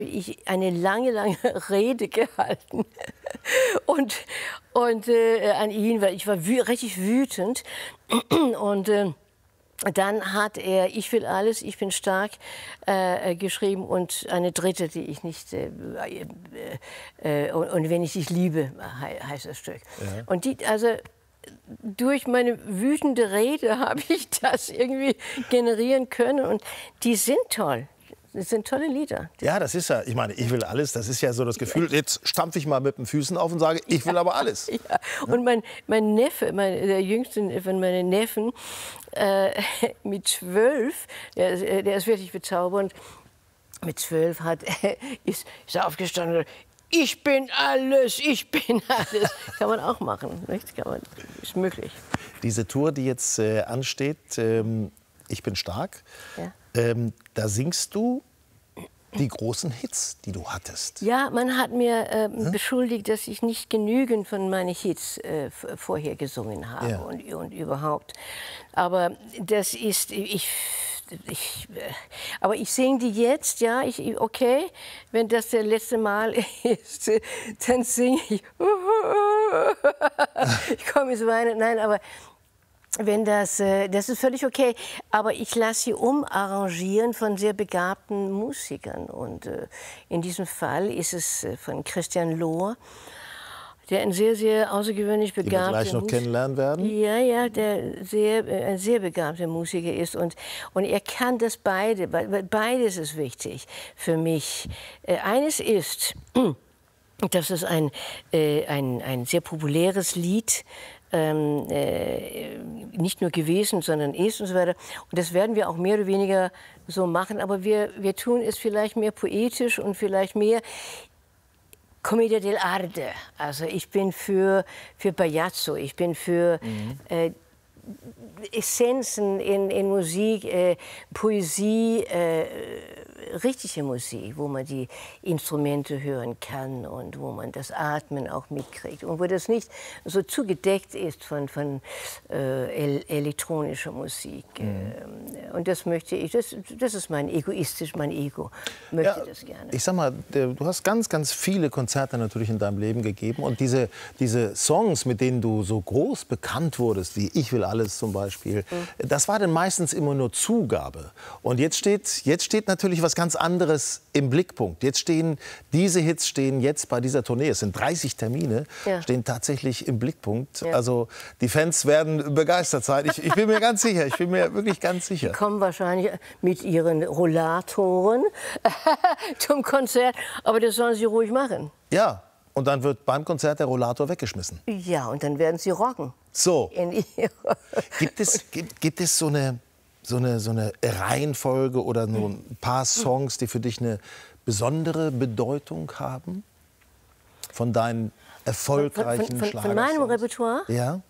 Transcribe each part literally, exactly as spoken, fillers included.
ich eine lange, lange Rede gehalten und, und äh, an ihn, weil ich war wü richtig wütend. Und äh, dann hat er Ich will alles, ich bin stark äh, geschrieben und eine dritte, die ich nicht, äh, äh, und, und wenn ich dich liebe, he heißt das Stück. Ja. Und die, also durch meine wütende Rede habe ich das irgendwie generieren können und die sind toll. Das sind tolle Lieder. Ja, das ist ja, ich meine, ich will alles, das ist ja so das Gefühl, jetzt stampfe ich mal mit den Füßen auf und sage, ich will aber alles. Ja. Und mein, mein Neffe, mein, der jüngste von meinen Neffen, äh, mit zwölf, der, der ist wirklich bezaubernd, mit zwölf hat, ist, ist er aufgestanden, ich bin alles, ich bin alles. Kann man auch machen, nicht? Kann man, ist möglich. Diese Tour, die jetzt äh, ansteht, ähm, Ich bin stark, Ja. ähm, da singst du die großen Hits, die du hattest. Ja, man hat mir äh, hm? beschuldigt, dass ich nicht genügend von meinen Hits äh, vorher gesungen habe Ja. und, und überhaupt. Aber das ist, ich, ich, äh, aber ich singe die jetzt, ja, ich, okay, wenn das der letzte Mal ist, dann singe ich, ich komme ins Weinen, nein, aber wenn das, das ist völlig okay, aber ich lasse sie umarrangieren von sehr begabten Musikern. Und in diesem Fall ist es von Christian Lohr, der ein sehr, sehr außergewöhnlich begabter Die wir gleich noch Mus kennenlernen werden. Ja, ja, der sehr, ein sehr begabter Musiker ist. Und, und er kann das beide, beides ist wichtig für mich. Eines ist, das ist ein, ein, ein sehr populäres Lied, Ähm, äh, nicht nur gewesen, sondern ist und so weiter. Und das werden wir auch mehr oder weniger so machen, aber wir, wir tun es vielleicht mehr poetisch und vielleicht mehr Commedia dell'arte. Also ich bin für, für Bajazzo, ich bin für mhm. äh, Essenzen in, in Musik, äh, Poesie, äh, richtige Musik, wo man die Instrumente hören kann und wo man das Atmen auch mitkriegt und wo das nicht so zugedeckt ist von, von äh, elektronischer Musik. Mhm. Und das möchte ich, das, das ist mein egoistisch, mein Ego möchte ja, das gerne. Ich sag mal, du hast ganz, ganz viele Konzerte natürlich in deinem Leben gegeben und diese, diese Songs, mit denen du so groß bekannt wurdest, wie Ich will alles zum Beispiel, mhm. das war dann meistens immer nur Zugabe. Und jetzt steht, jetzt steht natürlich was ganz anderes im Blickpunkt. Jetzt stehen, diese Hits stehen jetzt bei dieser Tournee, es sind dreißig Termine, ja. stehen tatsächlich im Blickpunkt. Ja. Also die Fans werden begeistert sein. Ich, ich bin mir ganz sicher, ich bin mir wirklich ganz sicher. Die kommen wahrscheinlich mit ihren Rollatoren zum Konzert, aber das sollen sie ruhig machen. Ja, und dann wird beim Konzert der Rollator weggeschmissen. Ja, und dann werden sie rocken. So. Gibt es, gibt, gibt es so eine... So eine, so eine Reihenfolge oder nur ein paar Songs, die für dich eine besondere Bedeutung haben? Von deinen erfolgreichen Von, von, von, Schlagersongs? von meinem Repertoire? Ja.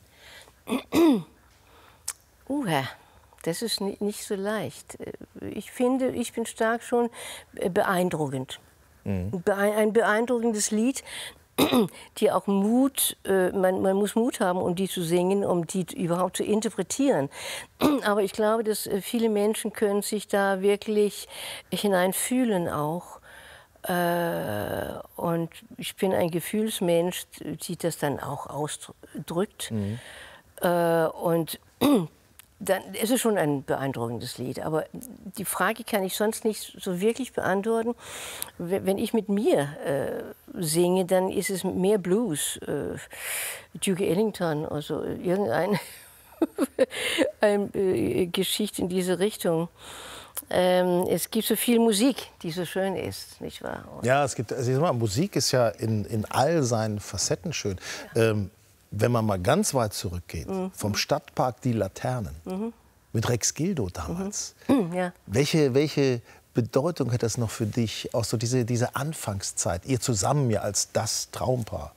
Uh, das ist nicht so leicht. Ich finde, Ich bin stark schon beeindruckend. Mhm. Ein beeindruckendes Lied, die auch Mut, äh, man, man muss Mut haben, um die zu singen, um die überhaupt zu interpretieren. Aber ich glaube, dass viele Menschen können sich da wirklich hineinfühlen auch. Äh, und ich bin ein Gefühlsmensch, die das dann auch ausdrückt. Mhm. Äh, und dann ist es schon ein beeindruckendes Lied. Aber die Frage kann ich sonst nicht so wirklich beantworten. Wenn ich mit mir äh, singe, dann ist es mehr Blues. Äh, Duke Ellington, also irgendeine eine, äh, Geschichte in diese Richtung. Ähm, es gibt so viel Musik, die so schön ist, nicht wahr? Und ja, es gibt, also ich sag mal, Musik ist ja in, in all seinen Facetten schön. Ja. Ähm, Wenn man mal ganz weit zurückgeht, mhm. vom Stadtpark Die Laternen, mhm. mit Rex Gildo damals, mhm. ja. welche, welche Bedeutung hat das noch für dich, auch so diese, diese Anfangszeit, ihr zusammen ja als das Traumpaar?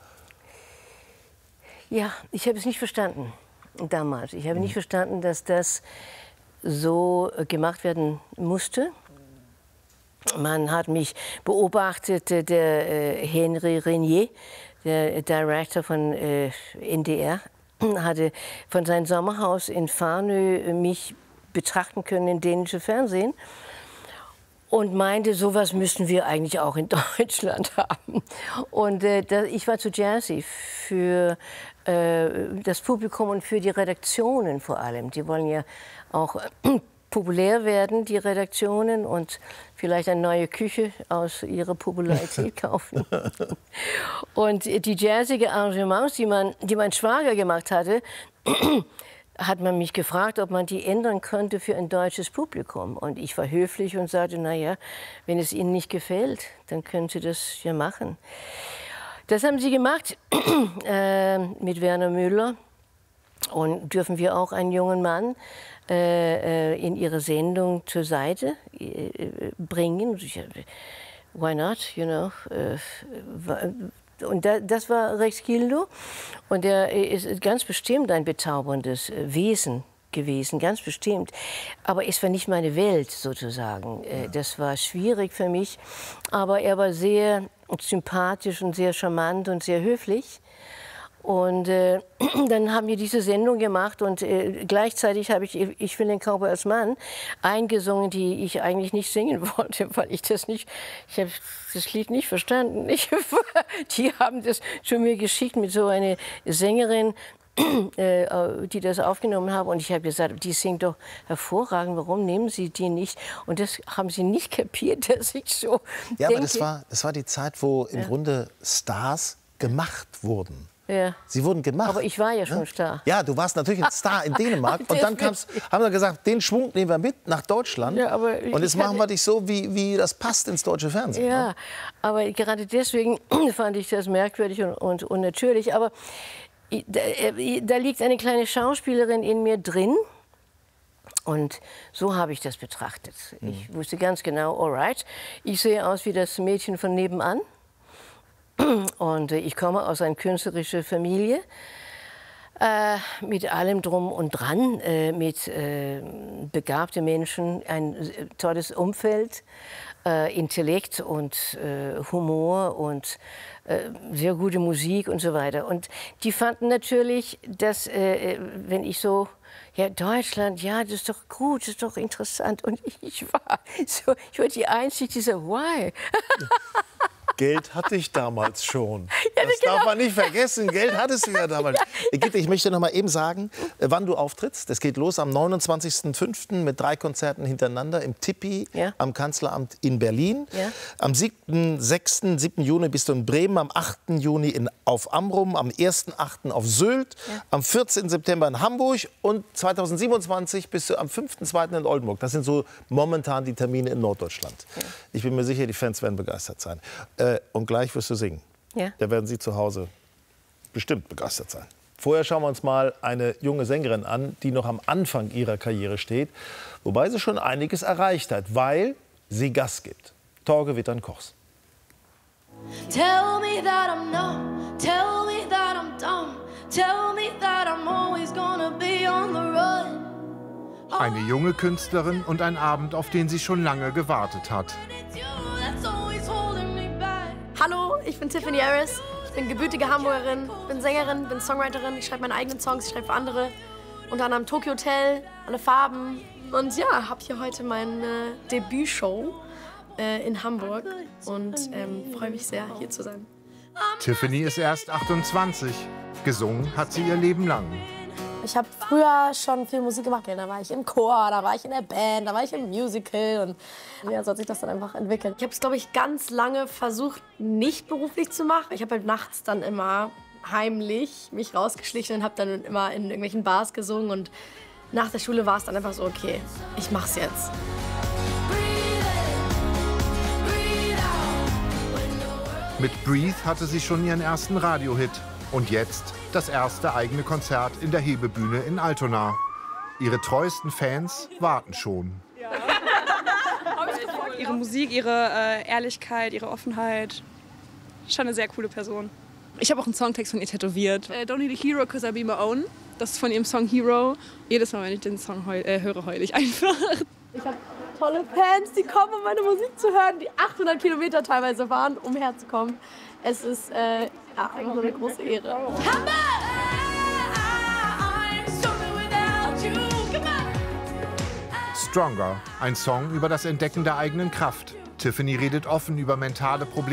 Ja, ich habe es nicht verstanden damals. Ich habe mhm. nicht verstanden, dass das so gemacht werden musste. Man hat mich beobachtet, der äh, Henry Renier, der Director von äh, N D R, hatte von seinem Sommerhaus in Farnö mich betrachten können im dänischen Fernsehen. und meinte, sowas müssten wir eigentlich auch in Deutschland haben. Und äh, da, ich war zu Jazzy für äh, das Publikum und für die Redaktionen vor allem. Die wollen ja auch äh, populär werden, die Redaktionen, und vielleicht eine neue Küche aus ihrer Popularität kaufen. Und die jazzige Arrangements, die, man, die mein Schwager gemacht hatte, hat man mich gefragt, ob man die ändern könnte für ein deutsches Publikum. Und ich war höflich und sagte, na ja, wenn es Ihnen nicht gefällt, dann können Sie das ja machen. Das haben sie gemacht äh, mit Werner Müller. Und dürfen wir auch einen jungen Mann äh, in ihre Sendung zur Seite äh, bringen? Why not, you know? Und da, das war Rex Gildo. Und er ist ganz bestimmt ein bezauberndes Wesen gewesen, ganz bestimmt. Aber es war nicht meine Welt, sozusagen. Ja. Das war schwierig für mich. Aber er war sehr sympathisch und sehr charmant und sehr höflich. Und äh, dann haben wir diese Sendung gemacht und äh, gleichzeitig habe ich Ich will den Cowboy als Mann eingesungen, die ich eigentlich nicht singen wollte, weil ich das nicht, ich habe das Lied nicht verstanden. Ich, die haben das zu mir geschickt mit so einer Sängerin, äh, die das aufgenommen haben, und ich habe gesagt, die singt doch hervorragend, warum nehmen Sie die nicht? Und das haben sie nicht kapiert, dass ich so Ja, denke. aber das war, das war die Zeit, wo im ja. Grunde Stars gemacht wurden. Ja. Sie wurden gemacht. Aber ich war ja schon Star. Ja, du warst natürlich ein Star in Dänemark. Und dann kam's, haben wir gesagt, den Schwung nehmen wir mit nach Deutschland. Ja, aber und jetzt machen wir dich so, wie, wie das passt ins deutsche Fernsehen. Ja, ne? aber gerade deswegen fand ich das merkwürdig und, und unnatürlich. Aber da, da liegt eine kleine Schauspielerin in mir drin. Und so habe ich das betrachtet. Mhm. Ich wusste ganz genau, all right, ich sehe aus wie das Mädchen von nebenan. Und äh, ich komme aus einer künstlerischen Familie, äh, mit allem drum und dran, äh, mit äh, begabten Menschen, ein äh, tolles Umfeld, äh, Intellekt und äh, Humor und äh, sehr gute Musik und so weiter. Und die fanden natürlich, dass, äh, wenn ich so, ja, Deutschland, ja, das ist doch gut, das ist doch interessant. Und ich war so, ich war die Einzige, die so, why? Geld hatte ich damals schon. Ja, das genau. darf man nicht vergessen. Geld hattest du ja damals. Gitte, ich möchte noch mal eben sagen, wann du auftrittst. Das geht los am neunundzwanzigsten fünften mit drei Konzerten hintereinander im Tippi ja. am Kanzleramt in Berlin. Ja. Am siebten sechsten, siebten Juni bist du in Bremen, am achten Juni in, auf Amrum, am ersten achten auf Sylt, ja. am vierzehnten September in Hamburg und zweitausendsiebenundzwanzig bist du am fünften zweiten in Oldenburg. Das sind so momentan die Termine in Norddeutschland. Ja. Ich bin mir sicher, die Fans werden begeistert sein. Und gleich wirst du singen. Ja. Da werden Sie zu Hause bestimmt begeistert sein. Vorher schauen wir uns mal eine junge Sängerin an, die noch am Anfang ihrer Karriere steht. Wobei sie schon einiges erreicht hat, weil sie Gas gibt. Torge Wittern-Kochs. Tell me that I'm numb, tell me that I'm dumb, tell me that I'm always gonna be on the run. Eine junge Künstlerin und ein Abend, auf den sie schon lange gewartet hat. Hallo, ich bin Tiffany Harris. Ich bin gebürtige Hamburgerin, bin Sängerin, bin Songwriterin. Ich schreibe meine eigenen Songs, ich schreibe für andere. Unter anderem Tokyo Hotel, Alle Farben. Und ja, habe hier heute meine Debütshow äh, in Hamburg und ähm, freue mich sehr, hier zu sein. Tiffany ist erst achtundzwanzig. Gesungen hat sie ihr Leben lang. Ich habe früher schon viel Musik gemacht. Da war ich im Chor, da war ich in der Band, da war ich im Musical. Und ja, so hat sich das dann einfach entwickelt. Ich habe es, glaube ich, ganz lange versucht, nicht beruflich zu machen. Ich habe halt nachts dann immer heimlich mich rausgeschlichen und habe dann immer in irgendwelchen Bars gesungen. Und nach der Schule war es dann einfach so, okay, ich mach's jetzt. Mit Breathe hatte sie schon ihren ersten Radiohit. Und jetzt das erste eigene Konzert in der Hebebühne in Altona. Ihre treuesten Fans warten schon. Ja. Ihre Musik, ihre äh, Ehrlichkeit, ihre Offenheit. Schon eine sehr coole Person. Ich habe auch einen Songtext von ihr tätowiert. Uh, Don't need a hero, cause I be my own. Das ist von ihrem Song Hero. Jedes Mal, wenn ich den Song heul, äh, höre, heule ich einfach. Ich habe tolle Fans, die kommen, um meine Musik zu hören, die achthundert Kilometer teilweise fahren, um herzukommen. Es ist äh, ja, einfach nur eine große Ehre. Stronger, ein Song über das Entdecken der eigenen Kraft. Tiffany redet offen über mentale Probleme